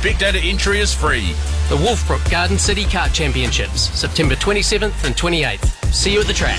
Spectator entry is free. The Wolfbrook Garden City Kart Championships, September 27th and 28th. See you at the track.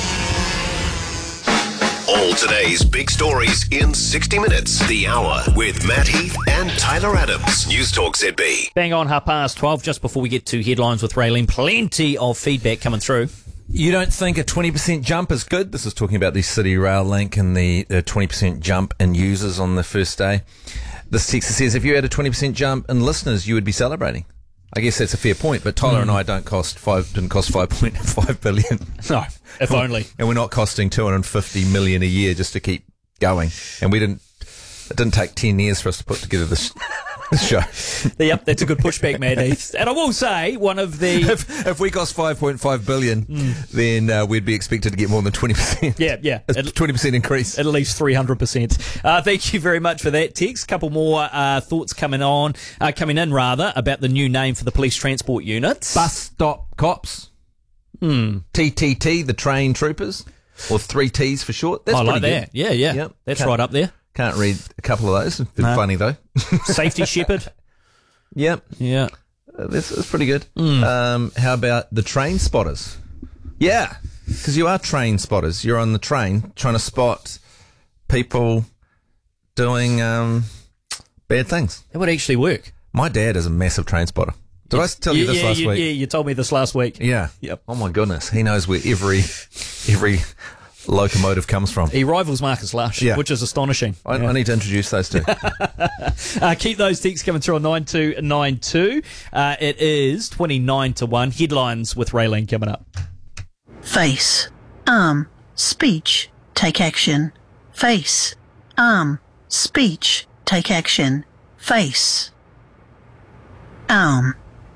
All today's big stories in 60 minutes. The Hour with Matt Heath and Tyler Adams. News Talk ZB. Bang on 12:30, just before we get to headlines with Raylene. Plenty of feedback coming through. You don't think a 20% jump is good? This is talking about the City Rail link and the 20% jump in users on the first day. This texter says, if you had a 20% jump in listeners, you would be celebrating. I guess that's a fair point, but Tyler and I didn't cost 5.5 billion. No, if only. And we're not costing 250 million a year just to keep going. And it didn't take 10 years for us to put together this show. Yep, that's a good pushback, Matt Heath. And I will say, one of the... If we cost 5.5 billion, then we'd be expected to get more than 20%. Yeah. A 20% increase. At least 300%. Thank you very much for that text. Couple more thoughts coming in about the new name for the police transport units. Bus stop cops. TTT, the train troopers. Or 3 Ts for short. That's I like pretty that. good. Yeah. Yep. That's right up there. Can't read a couple of those. Bit funny though. Safety shepherd. Yep. Yeah. That's pretty good. How about the train spotters? Yeah. Because you are train spotters. You're on the train trying to spot people doing bad things. That would actually work. My dad is a massive train spotter. Did I tell you this last week? Yeah, you told me this last week. Yeah. Yep. Oh my goodness. He knows where every locomotive comes from. He rivals Marcus Lush, which is astonishing. I need to introduce those two. Keep those texts coming through on 9292. It is 29 to 1. Headlines with Raylene coming up. Face, arm, speech, take action. Face, arm, speech, take action. Face, arm,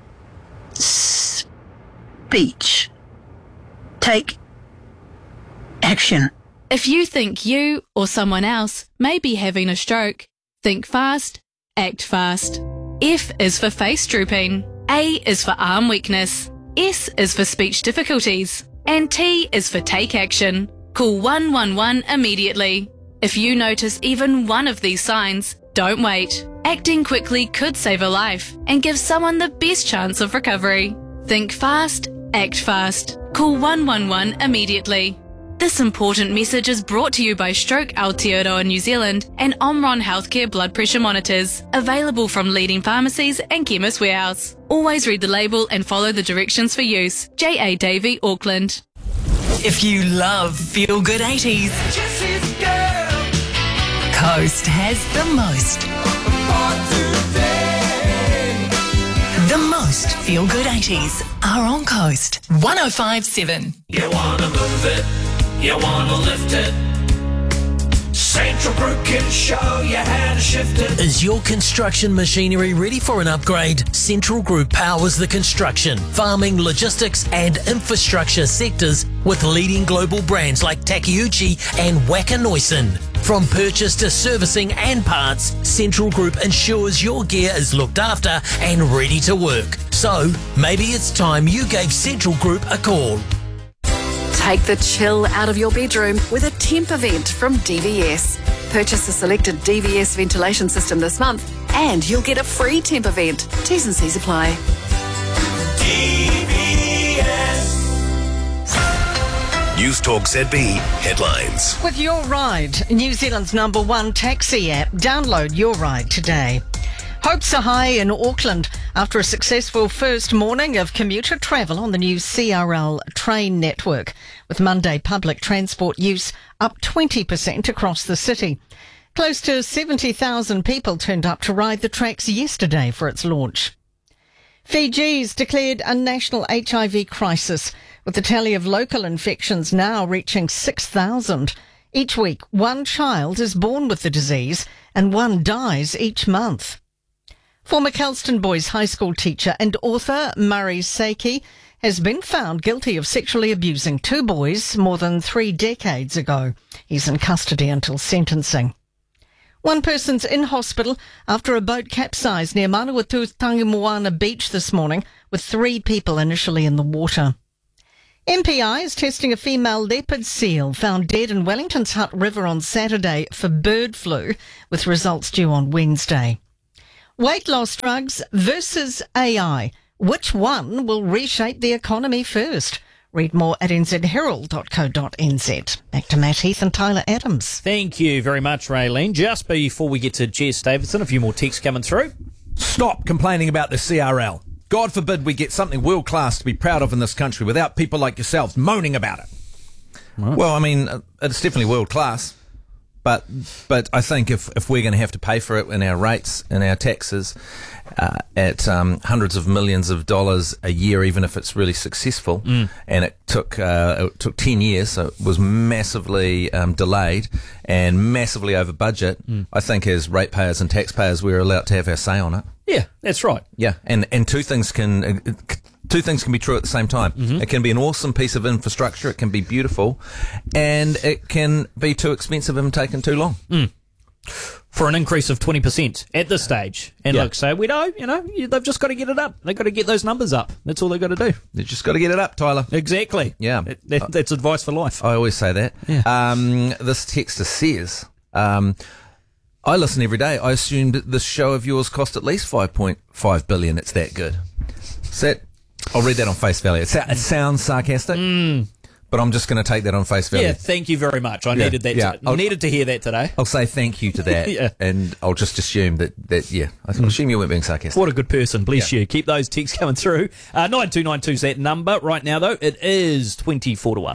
speech, take action. If you think you or someone else may be having a stroke, think fast, act fast. F is for face drooping. A is for arm weakness. S is for speech difficulties. And T is for take action. Call 111 immediately. If you notice even one of these signs, don't wait. Acting quickly could save a life and give someone the best chance of recovery. Think fast, act fast. Call 111 immediately. This important message is brought to you by Stroke Aotearoa New Zealand and Omron Healthcare blood pressure monitors, available from leading pharmacies and Chemist Warehouse. Always read the label and follow the directions for use. J.A. Davey, Auckland. If you love Feel Good 80s, Coast has the most. The most Feel Good 80s are on Coast 105.7. You wanna move it, you wanna lift it. Central Group can show you how to shift it. Is your construction machinery ready for an upgrade? Central Group powers the construction, farming, logistics and infrastructure sectors with leading global brands like Takeuchi and Wacker Neuson. From purchase to servicing and parts, Central Group ensures your gear is looked after and ready to work. So, maybe it's time you gave Central Group a call. Take the chill out of your bedroom with a temp event from DVS. Purchase a selected DVS ventilation system this month and you'll get a free temp event. T's and C's apply. News Talk ZB headlines. With Your Ride, New Zealand's #1 taxi app. Download Your Ride today. Hopes are high in Auckland after a successful first morning of commuter travel on the new CRL train network, with Monday public transport use up 20% across the city. Close to 70,000 people turned up to ride the tracks yesterday for its launch. Fiji's declared a national HIV crisis, with the tally of local infections now reaching 6,000. Each week, one child is born with the disease and one dies each month. Former Kelston Boys High School teacher and author Murray Seiki has been found guilty of sexually abusing 2 boys more than 3 decades ago. He's in custody until sentencing. One person's in hospital after a boat capsized near Manawatu Tangamoana Beach this morning, with 3 people initially in the water. MPI is testing a female leopard seal found dead in Wellington's Hutt River on Saturday for bird flu, with results due on Wednesday. Weight loss drugs versus AI. Which one will reshape the economy first? Read more at nzherald.co.nz. Back to Matt Heath and Tyler Adams. Thank you very much, Raylene. Just before we get to Jess Davidson, a few more texts coming through. Stop complaining about the CRL. God forbid we get something world class to be proud of in this country without people like yourselves moaning about it. Right. Well, I mean, it's definitely world class, but I think if we're going to have to pay for it in our rates and our taxes at hundreds of millions of dollars a year, even if it's really successful, and it took 10 years, so it was massively delayed and massively over budget. I think as ratepayers and taxpayers, we're allowed to have our say on it. Yeah, that's right. Yeah, and two things can be true at the same time. It can be an awesome piece of infrastructure, it can be beautiful, and it can be too expensive and taken too long. For an increase of 20% at this stage. And look, so we know, they've just got to get it up. They've got to get those numbers up. That's all they've got to do. They've just got to get it up, Tyler. Exactly. Yeah. That's advice for life. I always say that. Yeah. This texter says, I listen every day. I assumed this show of yours cost at least $5.5 billion. It's that good. So I'll read that on face value. It sounds sarcastic, but I'm just going to take that on face value. Yeah, thank you very much. I needed that. Needed to hear that today. I'll say thank you to that, and I'll just assume that I can assume you weren't being sarcastic. What a good person. Bless you. Keep those texts coming through. 9292 is that number. Right now, though, it is 24-1.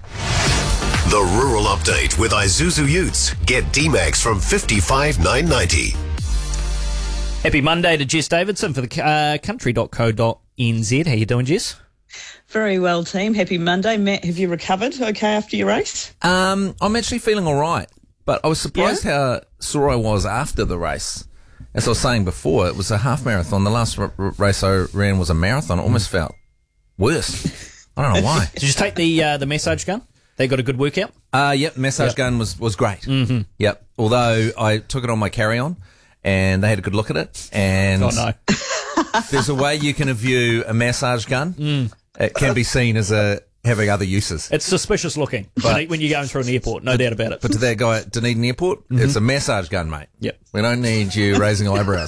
The Rural Update with Isuzu Utes. Get D-Max from $55,990. Happy Monday to Jess Davidson for the country.co.nz. How you doing, Jess? Very well, team. Happy Monday. Matt, have you recovered okay after your race? I'm actually feeling all right, but I was surprised how sore I was after the race. As I was saying before, it was a half marathon. The last race I ran was a marathon. It almost felt worse. I don't know why. Did you take the massage gun? They got a good workout? Yep, massage gun was great. Mm-hmm. Yep, although I took it on my carry-on and they had a good look at it. And there's a way you can view a massage gun. It can be seen as having other uses. It's suspicious looking when you're going through an airport, no doubt about it. But to that guy at Dunedin Airport, it's a massage gun, mate. Yep. We don't need you raising eyebrows.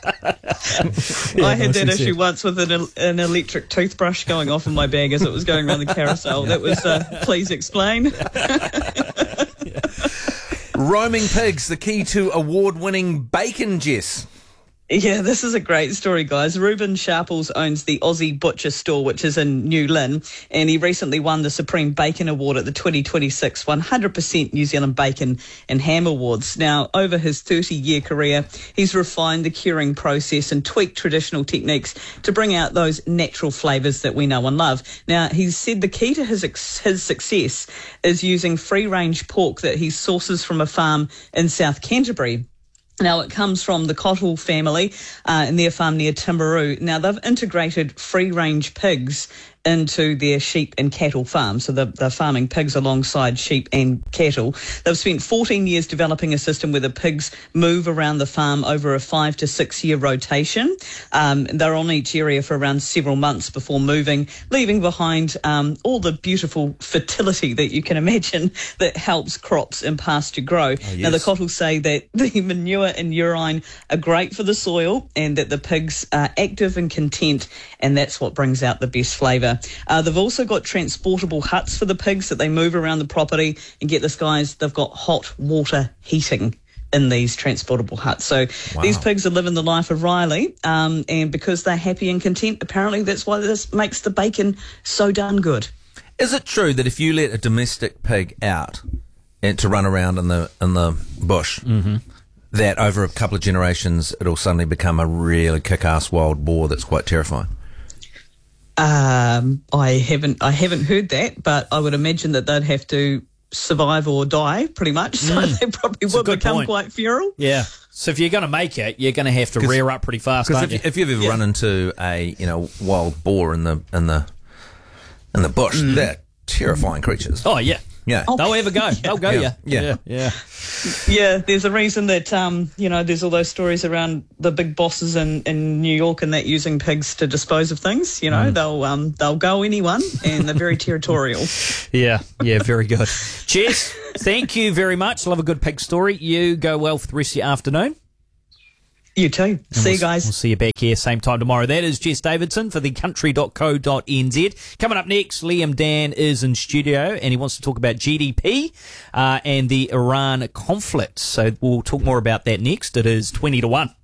I had that issue once with an electric toothbrush going off in my bag as it was going around the carousel. That was, please explain. Roaming pigs, the key to award-winning bacon, Jess. Yeah, this is a great story, guys. Reuben Sharples owns the Aussie Butcher Store, which is in New Lynn, and he recently won the Supreme Bacon Award at the 2026 100% New Zealand Bacon and Ham Awards. Now, over his 30-year career, he's refined the curing process and tweaked traditional techniques to bring out those natural flavours that we know and love. Now, he's said the key to his success is using free-range pork that he sources from a farm in South Canterbury. Now, it comes from the Cottle family and their farm near Timaru. Now, they've integrated free-range pigs into their sheep and cattle farm. So they're farming pigs alongside sheep and cattle. They've spent 14 years developing a system where the pigs move around the farm over a 5 to 6 year rotation. They're on each area for around several months before moving, leaving behind all the beautiful fertility that you can imagine that helps crops and pasture grow. Yes. Now, the Cottle say that the manure and urine are great for the soil and that the pigs are active and content, and that's what brings out the best flavour. They've also got transportable huts for the pigs that they move around the property, and get this, guys, they've got hot water heating in these transportable huts. So these pigs are living the life of Riley, and because they're happy and content, apparently that's why this makes the bacon so darn good. Is it true that if you let a domestic pig out and to run around in the bush, that over a couple of generations it'll suddenly become a really kick-ass wild boar that's quite terrifying? I haven't heard that, but I would imagine that they'd have to survive or die pretty much, so they probably would become quite feral. Yeah. So if you're going to make it, you're going to have to rear up pretty fast, aren't you? If you've ever run into a wild boar in the bush, they're terrifying creatures. Oh yeah. Yeah. They'll ever go. They'll go you. Yeah. Yeah, there's a reason that, there's all those stories around the big bosses in New York and that using pigs to dispose of things. They'll go anyone, and they're very territorial. Yeah, very good. Jess, thank you very much. Love a good pig story. You go well for the rest of your afternoon. You too. See you guys. We'll see you back here same time tomorrow. That is Jess Davidson for the country.co.nz. Coming up next, Liam Dan is in studio and he wants to talk about GDP and the Iran conflict. So we'll talk more about that next. It is 20-1.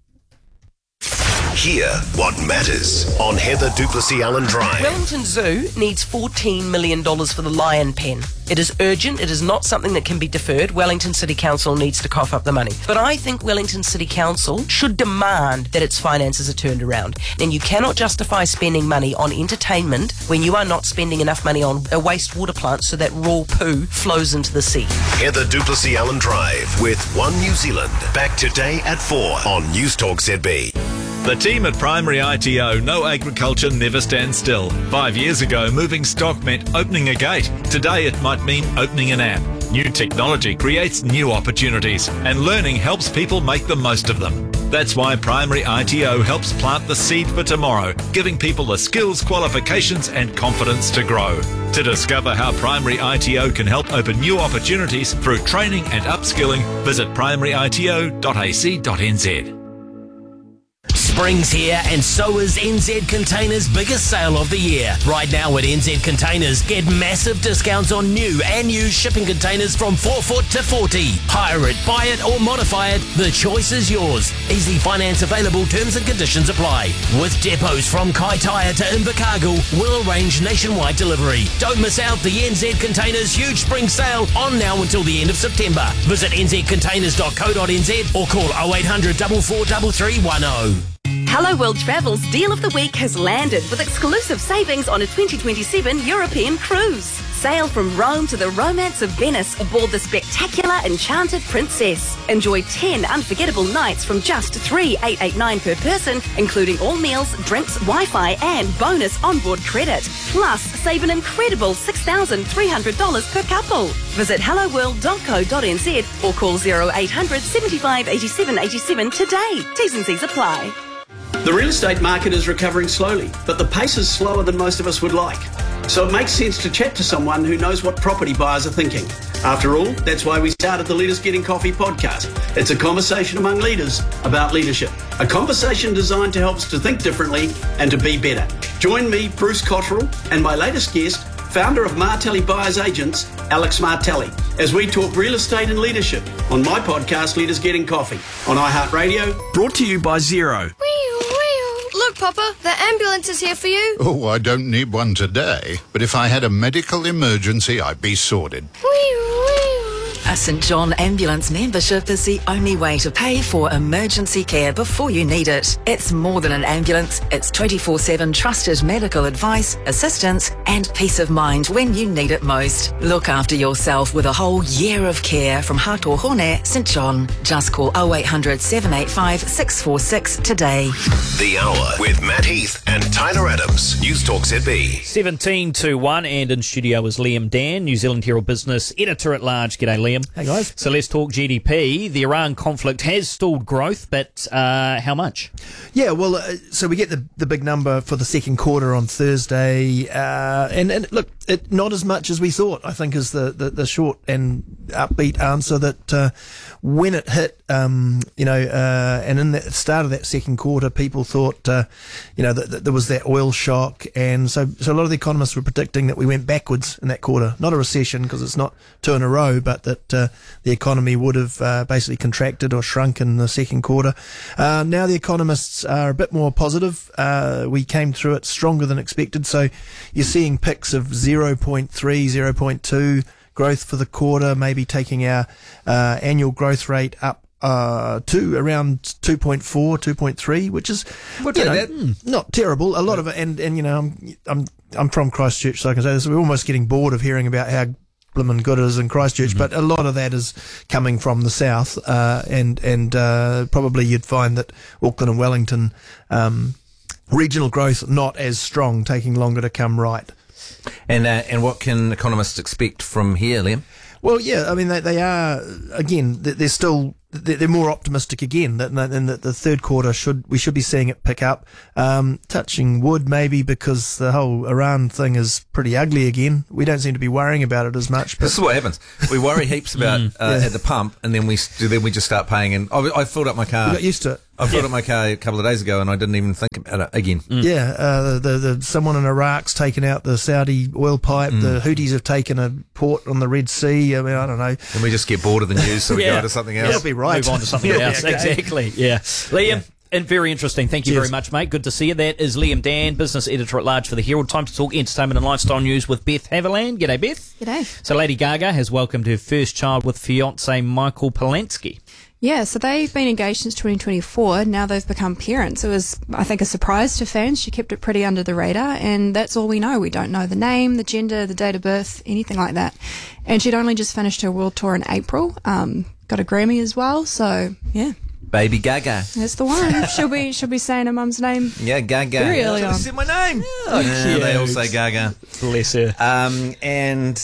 Hear what matters on Heather Duplessis Allen Drive. Wellington Zoo needs $14 million for the lion pen. It is urgent. It is not something that can be deferred. Wellington City Council needs to cough up the money. But I think Wellington City Council should demand that its finances are turned around. And you cannot justify spending money on entertainment when you are not spending enough money on a wastewater plant so that raw poo flows into the sea. Heather Duplessis Allen Drive with One New Zealand. Back today at 4 on News Talk ZB. The team at Primary ITO know agriculture never stands still. 5 years ago, moving stock meant opening a gate. Today, it might mean opening an app. New technology creates new opportunities, and learning helps people make the most of them. That's why Primary ITO helps plant the seed for tomorrow, giving people the skills, qualifications, and confidence to grow. To discover how Primary ITO can help open new opportunities through training and upskilling, visit primaryito.ac.nz. Spring's here and so is NZ Containers' biggest sale of the year. Right now at NZ Containers, get massive discounts on new and used shipping containers from 4 foot to 40. Hire it, buy it or modify it, the choice is yours. Easy finance available, terms and conditions apply. With depots from Kaitaia to Invercargill, we'll arrange nationwide delivery. Don't miss out the NZ Containers huge spring sale on now until the end of September. Visit nzcontainers.co.nz or call 0800 44 3310. Hello World Travel's Deal of the Week has landed with exclusive savings on a 2027 European cruise. Sail from Rome to the romance of Venice aboard the spectacular Enchanted Princess. Enjoy 10 unforgettable nights from just $3,889 per person, including all meals, drinks, Wi-Fi and bonus onboard credit. Plus, save an incredible $6,300 per couple. Visit helloworld.co.nz or call 0800 75 87 87 today. T's and C's apply. The real estate market is recovering slowly, but the pace is slower than most of us would like. So it makes sense to chat to someone who knows what property buyers are thinking. After all, that's why we started the Leaders Getting Coffee podcast. It's a conversation among leaders about leadership. A conversation designed to help us to think differently and to be better. Join me, Bruce Cotterill, and my latest guest, founder of Martelli Buyers Agents, Alex Martelli, as we talk real estate and leadership on my podcast, Leaders Getting Coffee, on iHeartRadio, brought to you by Xero. Look, Papa, the ambulance is here for you. Oh, I don't need one today, but if I had a medical emergency, I'd be sorted. A St John Ambulance membership is the only way to pay for emergency care before you need it. It's more than an ambulance. It's 24/7 trusted medical advice, assistance and peace of mind when you need it most. Look after yourself with a whole year of care from Hatohone, St John. Just call 0800 785 646 today. The Hour with Matt Heath and Tyler Adams. News Talk ZB. 17-1 and in studio is Liam Dan, New Zealand Herald Business Editor-at-Large. G'day, Liam. Hey guys. So let's talk GDP. The Iran conflict has stalled growth, but how much? Yeah, well, so we get the big number for the second quarter on Thursday, and look, not as much as we thought, I think, is the short and upbeat answer. That when it hit, and in the start of that second quarter, people thought, that there was that oil shock, and so a lot of the economists were predicting that we went backwards in that quarter, not a recession because it's not two in a row, but that the economy would have basically contracted or shrunk in the second quarter. Now the economists are a bit more positive. We came through it stronger than expected, so you're seeing picks of 0.3, 0.2 growth for the quarter, maybe taking our annual growth rate up to around 2.4, 2.3, which is not terrible. A lot of it, and I'm from Christchurch, so I can say this. We're almost getting bored of hearing about how and good it is in Christchurch, but a lot of that is coming from the south, and probably you'd find that Auckland and Wellington regional growth not as strong, taking longer to come right. And what can economists expect from here, Liam? Well, yeah, I mean they are again. They're more optimistic again that the third quarter we should be seeing it pick up. Touching wood maybe, because the whole Iran thing is pretty ugly again. We don't seem to be worrying about it as much. But this is what happens. We worry heaps about at the pump, and then we just start paying. And I filled up my car. We got used to it. I brought up my car a couple of days ago and I didn't even think about it again. Yeah, the someone in Iraq's taken out the Saudi oil pipe. The Houthis have taken a port on the Red Sea. I mean, I don't know. And we just get bored of the news, so we go to something else. That'll be right. Move on to something else. Okay. Exactly. Yeah. Liam. And very interesting. Thank you very much, mate. Good to see you. That is Liam Dan, business editor at large for the Herald. Time to talk entertainment and lifestyle news with Beth Haviland. G'day, Beth. G'day. So Lady Gaga has welcomed her first child with fiancé Michael Polanski. Yeah, so they've been engaged since 2024. Now they've become parents. It was, I think, a surprise to fans. She kept it pretty under the radar, and that's all we know. We don't know the name, the gender, the date of birth, anything like that. And she'd only just finished her world tour in April. Got a Grammy as well, so yeah. Baby Gaga. That's the one. She'll be saying her mum's name. Yeah, Gaga. Very early on. Said my name. They all say Gaga. Bless her. And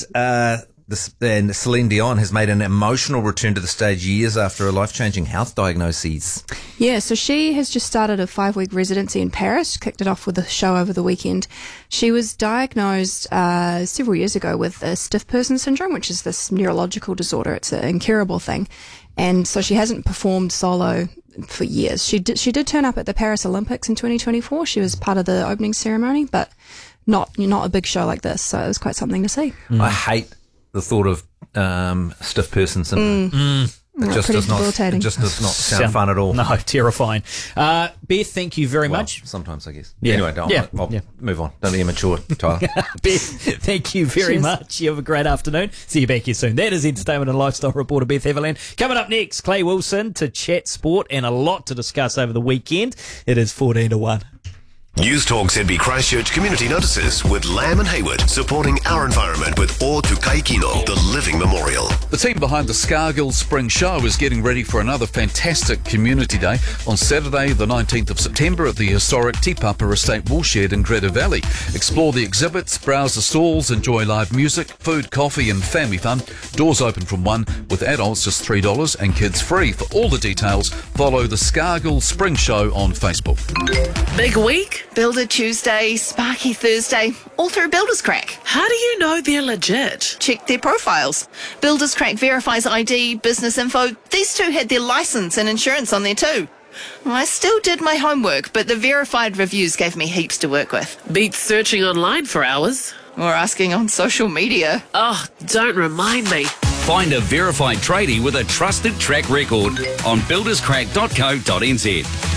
Celine Dion has made an emotional return to the stage years after a life-changing health diagnosis. Yeah, so she has just started a 5-week residency in Paris, kicked it off with a show over the weekend. She was diagnosed several years ago with a stiff person syndrome, which is this neurological disorder. It's an incurable thing. And so she hasn't performed solo for years. She did turn up at the Paris Olympics in 2024. She was part of the opening ceremony, but not a big show like this. So it was quite something to see. I hate the thought of stiff person syndrome. It just does not sound fun at all. No, terrifying. Beth, thank you very much. Sometimes, I guess. Yeah. Anyway, I'll move on. Don't be immature, Tyler. Beth, thank you very much. You have a great afternoon. See you back here soon. That is entertainment and lifestyle reporter Beth Haviland. Coming up next, Clay Wilson to chat sport and a lot to discuss over the weekend. It is 14-1. News Talk ZB Christchurch Community Notices with Lamb and Hayward, supporting our environment with O Tukai Kino, the living memorial. The team behind the Scargill Spring Show is getting ready for another fantastic community day on Saturday the 19th of September at the historic Te Papa Estate Woolshed in Greta Valley. Explore the exhibits, browse the stalls, enjoy live music, food, coffee and family fun. Doors open from 1, with adults just $3 and kids free. For all the details, follow the Scargill Spring Show on Facebook. Big week? Builder Tuesday, Sparky Thursday, all through Builders Crack. How do you know they're legit? Check their profiles. Builders Crack verifies ID, business info. These two had their license and insurance on there too. I still did my homework, but the verified reviews gave me heaps to work with. Beats searching online for hours. Or asking on social media. Oh, don't remind me. Find a verified tradie with a trusted track record on builderscrack.co.nz.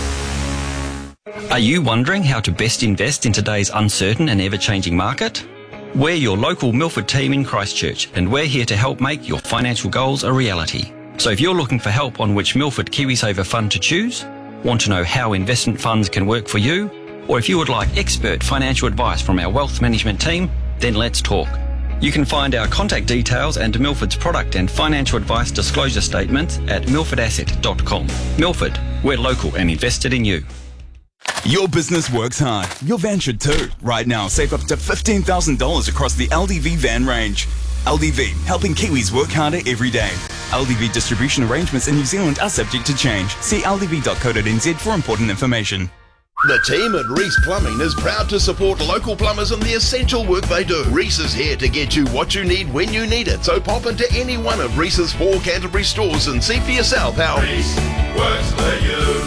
Are you wondering how to best invest in today's uncertain and ever-changing market? We're your local Milford team in Christchurch, and we're here to help make your financial goals a reality. So if you're looking for help on which Milford KiwiSaver fund to choose, want to know how investment funds can work for you, or if you would like expert financial advice from our wealth management team, then let's talk. You can find our contact details and Milford's product and financial advice disclosure statements at milfordasset.com. Milford, we're local and invested in you. Your business works hard. Your van should too. Right now, save up to $15,000 across the LDV van range. LDV, helping Kiwis work harder every day. LDV distribution arrangements in New Zealand are subject to change. See ldv.co.nz for important information. The team at Reese Plumbing is proud to support local plumbers in the essential work they do. Reese is here to get you what you need when you need it. So pop into any one of Reese's 4 Canterbury stores and see for yourself how Reese works for you.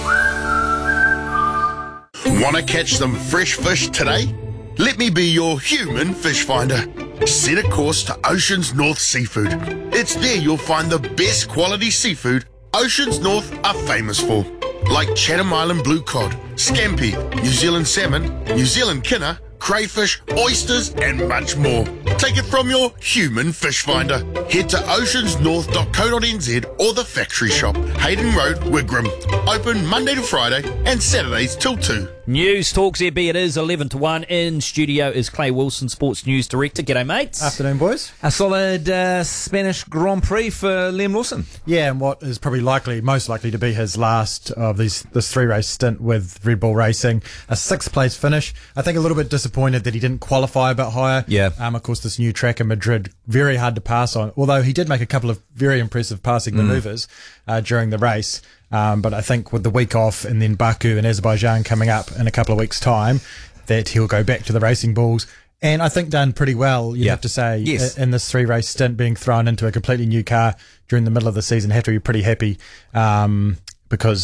Want to catch some fresh fish today? Let me be your human fish finder. Set a course to Oceans North Seafood. It's there you'll find the best quality seafood Oceans North are famous for. Like Chatham Island blue cod, scampi, New Zealand salmon, New Zealand kinner, crayfish, oysters and much more. Take it from your human fish finder. Head to oceansnorth.co.nz or the factory shop, Hayden Road, Wigram. Open Monday to Friday and Saturdays till 2. News Talk ZB, it is 11-1. In studio is Clay Wilson, Sports News Director. G'day, mates. Afternoon, boys. A solid Spanish Grand Prix for Liam Lawson. Yeah, and what is probably most likely to be his last of this 3-race stint with Red Bull Racing. A 6th place finish. I think a little bit disappointed that he didn't qualify a bit higher. Yeah. Of course, this new track in Madrid, very hard to pass on, although he did make a couple of very impressive passing manoeuvres during the race. But I think with the week off and then Baku and Azerbaijan coming up in a couple of weeks' time, that he'll go back to the Racing Bulls. And I think done pretty well, you have to say, in this 3-race stint, being thrown into a completely new car during the middle of the season. Have to be pretty happy because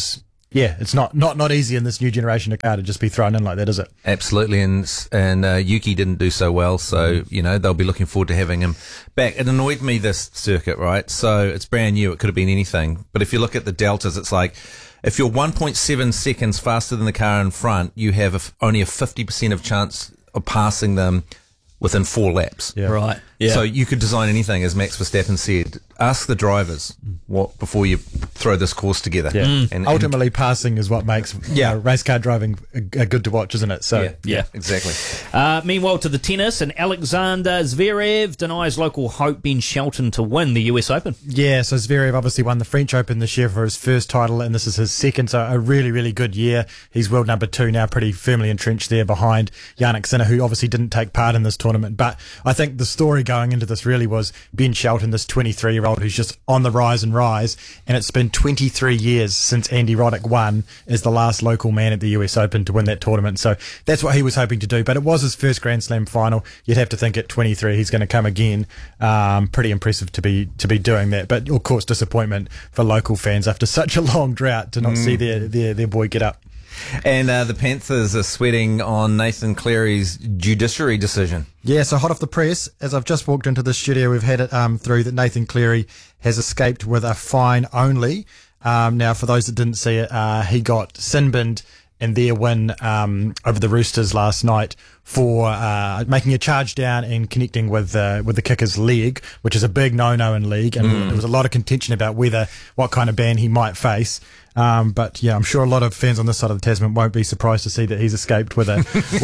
yeah, it's not easy in this new generation of car to just be thrown in like that, is it? Absolutely, and Yuki didn't do so well, so they'll be looking forward to having him back. It annoyed me, this circuit, right? So it's brand new; it could have been anything. But if you look at the deltas, it's like if you're 1.7 seconds faster than the car in front, you have only a 50% of chance of passing them within 4 laps. Yeah. Right. Yeah. So you could design anything, as Max Verstappen said. Ask the drivers before you throw this course together. Yeah. And ultimately, passing is what makes race car driving good to watch, isn't it? So yeah. Exactly. Meanwhile, to the tennis, and Alexander Zverev denies local hope Ben Shelton to win the US Open. Yeah, so Zverev obviously won the French Open this year for his first title, and this is his second, so a really, really good year. He's world number 2 now, pretty firmly entrenched there behind Jannik Sinner, who obviously didn't take part in this tournament. But I think the story going into this really was Ben Shelton, this 23-year-old who's just on the rise, and it's been 23 years since Andy Roddick won as the last local man at the US Open to win that tournament. So that's what he was hoping to do, but it was his first Grand Slam final. You'd have to think at 23 he's going to come again. Pretty impressive to be doing that, but of course disappointment for local fans after such a long drought to not see their boy get up. And the Panthers are sweating on Nathan Cleary's judiciary decision. Yeah, so hot off the press, as I've just walked into the studio, we've had it through that Nathan Cleary has escaped with a fine only. Now, for those that didn't see it, he got sin-binned in their win over the Roosters last night for making a charge down and connecting with the kicker's leg, which is a big no-no in league, and there was a lot of contention about what kind of ban he might face. But yeah, I'm sure a lot of fans on this side of the Tasman won't be surprised to see that he's escaped with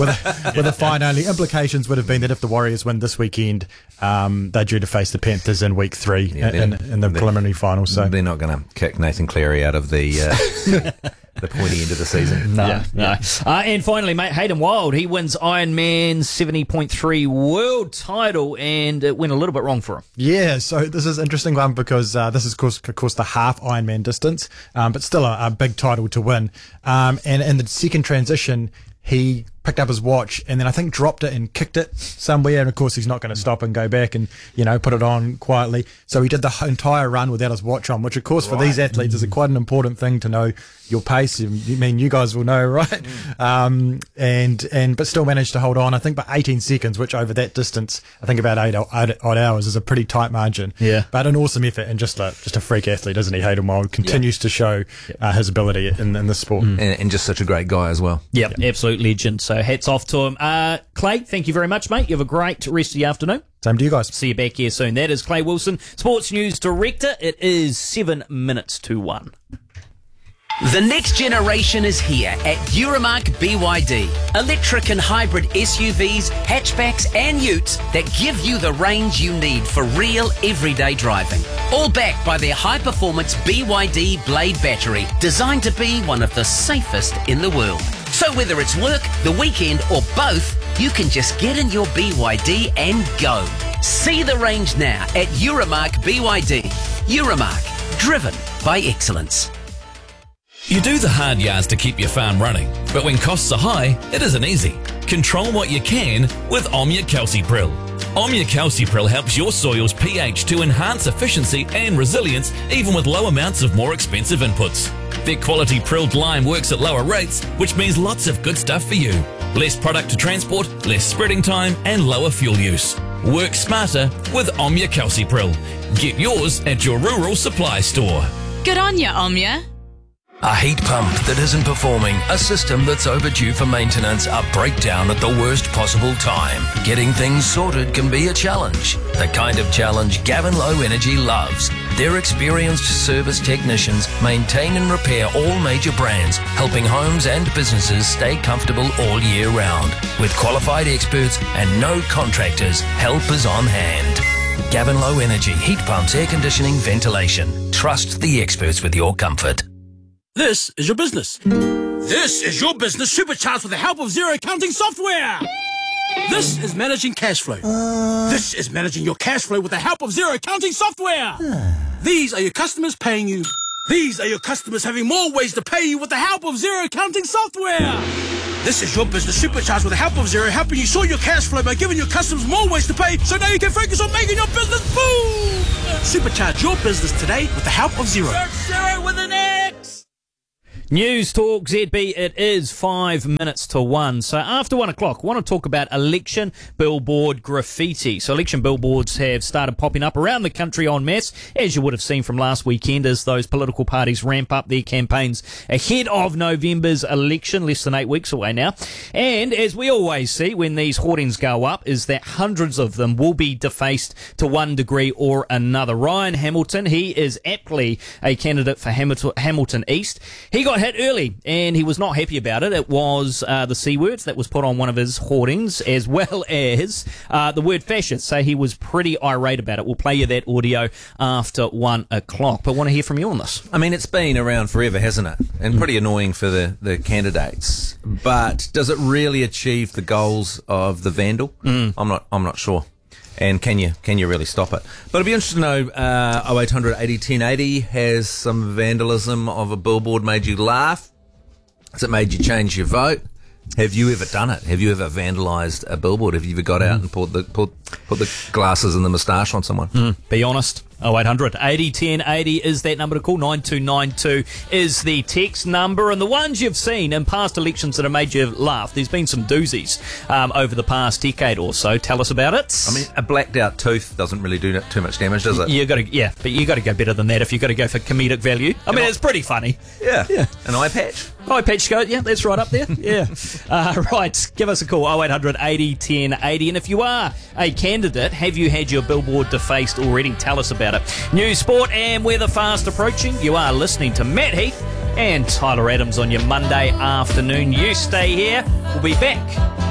a fine only. Implications would have been that if the Warriors win this weekend, they're due to face the Panthers in week 3 in the preliminary final. So they're not going to kick Nathan Cleary out of the the pointy end of the season. No. And finally, mate, Hayden Wild, he wins Ironman 70.3 world title, and it went a little bit wrong for him. Yeah, so this is an interesting one because this is, of course, the half Ironman distance, but still a big title to win. And in the second transition, he picked up his watch and then I think dropped it and kicked it somewhere, and of course he's not going to stop and go back and put it on quietly, so he did the entire run without his watch on, which of course for these athletes is quite an important thing to know your pace. I mean, you guys will know, right? But still managed to hold on, I think, by 18 seconds, which over that distance, I think about 8 odd hours, is a pretty tight margin. Yeah. But an awesome effort, and just a freak athlete, isn't he? Hayden Wild continues to show his ability in this sport. And just such a great guy as well. Yep, absolute legend. So hats off to him. Clay, thank you very much, mate. You have a great rest of the afternoon. Same to you guys. See you back here soon. That is Clay Wilson, Sports News Director. It is 7 minutes to 1. The next generation is here at Euromark BYD. Electric and hybrid SUVs, hatchbacks and utes that give you the range you need for real everyday driving. All backed by their high-performance BYD Blade battery, designed to be one of the safest in the world. So whether it's work, the weekend or both, you can just get in your BYD and go. See the range now at Euromark BYD. Euromark, driven by excellence. You do the hard yards to keep your farm running, but when costs are high, it isn't easy. Control what you can with Omnia Calcipril. Omnia Calcipril helps your soil's pH to enhance efficiency and resilience even with low amounts of more expensive inputs. Their quality prilled lime works at lower rates, which means lots of good stuff for you. Less product to transport, less spreading time, and lower fuel use. Work smarter with Omnia Calcipril. Get yours at your rural supply store. Good on ya, Omnia. A heat pump that isn't performing, a system that's overdue for maintenance, a breakdown at the worst possible time. Getting things sorted can be a challenge. The kind of challenge Gavin Low Energy loves. Their experienced service technicians maintain and repair all major brands, helping homes and businesses stay comfortable all year round. With qualified experts and no contractors, help is on hand. Gavin Low Energy, heat pumps, air conditioning, ventilation. Trust the experts with your comfort. This is your business. This is your business supercharged with the help of Xero accounting software. This is managing cash flow. This is managing your cash flow with the help of Xero accounting software. These are your customers paying you. These are your customers having more ways to pay you with the help of Xero accounting software. This is your business supercharged with the help of Xero, helping you sort your cash flow by giving your customers more ways to pay, so now you can focus on making your business boom. Supercharge your business today with the help of Xero. Search Xero with an X. News Talk ZB, it is 5 minutes to 1. So after 1 o'clock, I want to talk about election billboard graffiti. So election billboards have started popping up around the country en masse, as you would have seen from last weekend, as those political parties ramp up their campaigns ahead of November's election, less than 8 weeks away now. And as we always see when these hoardings go up, is that hundreds of them will be defaced to one degree or another. Ryan Hamilton, he is aptly a candidate for Hamilton East. He got hit early and he was not happy about it. It was the C words that was put on one of his hoardings, as well as the word fascist. So he was pretty irate about it. We'll play you that audio after 1 o'clock. But want to hear from you on this. I mean, it's been around forever, hasn't it? And pretty annoying for the candidates. But does it really achieve the goals of the vandal? I'm not sure. And can you really stop it? But it'd be interesting to know, 0800 80 10 80, has some vandalism of a billboard made you laugh? Has it made you change your vote? Have you ever done it? Have you ever vandalised a billboard? Have you ever got out and put the glasses and the moustache on someone? Be honest. 0800 80 10 80 is that number to call. 9292 is the text number. And the ones you've seen in past elections that have made you laugh, there's been some doozies over the past decade or so. Tell us about it. I mean, a blacked out tooth doesn't really do too much damage, does it? But you got to go better than that if you've got to go for comedic value. I mean, it's pretty funny. Yeah. An eye patch. Eye patch go, yeah, that's right up there. Yeah. Right, give us a call, 0800 80 10 80. And if you are a candidate, have you had your billboard defaced already? Tell us about it. News, sport and weather fast approaching. You are listening to Matt Heath and Tyler Adams on your Monday afternoon. You stay here. We'll be back